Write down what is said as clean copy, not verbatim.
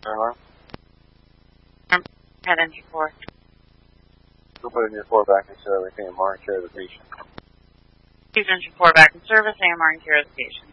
Alarm. Head engine 4. We'll put engine 4 back in service, AMR, and care of the patient. Engine 4 back in service, AMR, and care of the patient.